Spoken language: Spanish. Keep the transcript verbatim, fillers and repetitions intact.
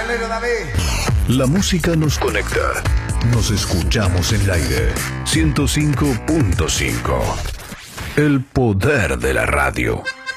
Carlero David. La música nos conecta. Nos escuchamos en el aire. ciento cinco punto cinco. El poder de la radio.